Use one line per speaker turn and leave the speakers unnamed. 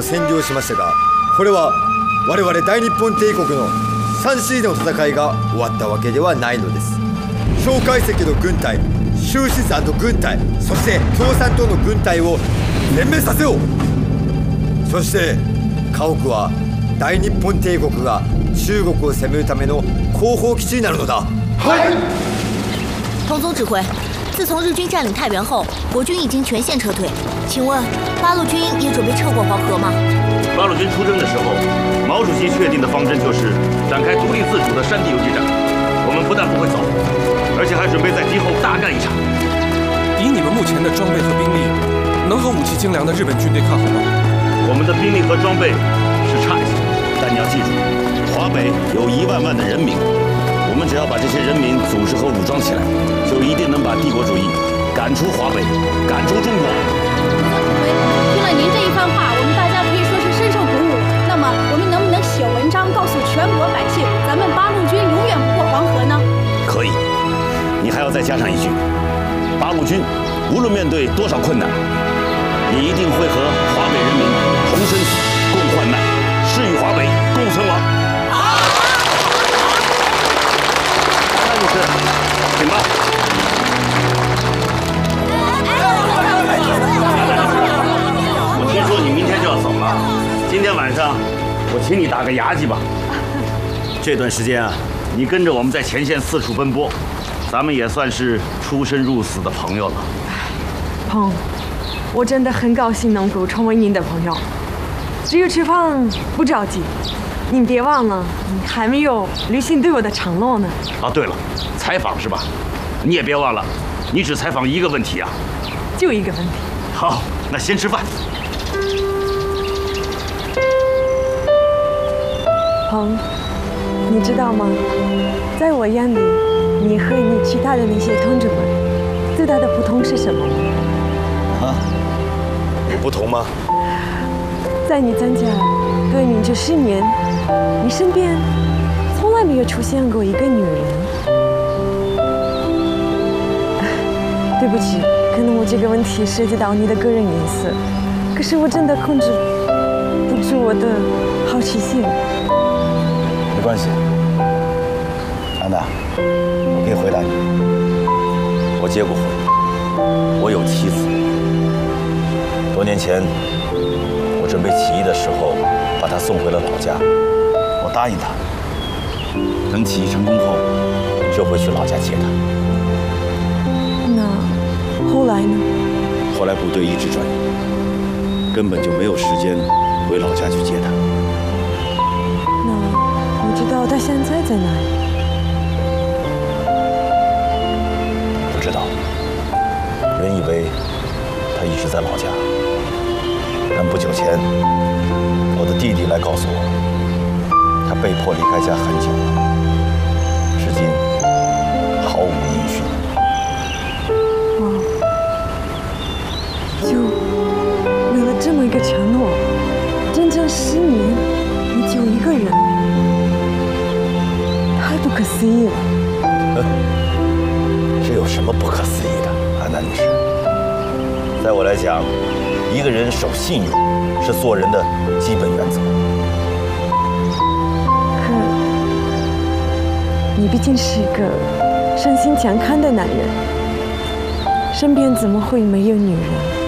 を占領しましたが、これは我々大日本帝国の3シーズンの戦いが終わったわけではないのです。蒋介石の軍隊、周子さんの軍隊、そして共産党の軍隊を殲滅させよう。そして家屋は大日本帝国が中国を攻めるための後方基地になるのだ。はい。
彭总指挥，自从日军占领太原后，国军已经全线撤退。请问八路军也准备撤过黄河吗？
八路军出征的时候，毛主席确定的方针就是展开独立自主的山地游击战。我们不但不会走，而且还准备在敌后大干一场。
以你们目前的装备和兵力，能和武器精良的日本军队抗衡吗？
我们的兵力和装备是差一些，但你要记住，华北有1万万的人民，我们只要把这些人民组织和武装起来，就一定能把帝国主义赶出华北，赶出中国。
听了您这一番话，我们大家可以说是深受鼓舞。那么，我们能不能写文章告诉全国百姓，咱们八路军永远不过黄河呢？
可以，你还要再加上一句：八路军无论面对多少困难，也一定会和华北人民同生死、共患难，誓与华北共存亡。好，那女士，请吧。我听说你明天就要走了，今天晚上我请你打个牙祭吧。这段时间啊，你跟着我们在前线四处奔波，咱们也算是出生入死的朋友了。
彭，我真的很高兴能够成为您的朋友。至于吃饭，不着急，您别忘了，你还没有履行对我的承诺呢。
啊，对了，采访是吧？你也别忘了，你只采访一个问题啊。
就一个问题。
好，那先吃饭。
彭，你知道吗？在我眼里，你和你其他的那些同志们最大的不同是什么吗？
啊？有不同吗？
在你参加革命这10年，你身边从来没有出现过一个女人。对不起，可能我这个问题涉及到你的个人隐私，可是我真的控制不住我的好奇心。
没关系，安娜，我可以回答你，我结过婚，我有妻子。多年前，我准备起义的时候，把她送回了老家。我答应她，等起义成功后，就会去老家接她。
那后来呢？
后来部队一直转移，根本就没有时间回老家去接她。
那你知道她现在在哪里？
不知道，原以为她一直在老家。但不久前，我的弟弟来告诉我，他被迫离开家很久了，至今毫无音讯。
哇！就为了这么一个承诺，整整10年，你就一个人，太不可思议了。
这有什么不可思议的，安娜女士？在我来讲，一个人守信用是做人的基本原则。
可你毕竟是一个身心健康的男人，身边怎么会没有女人？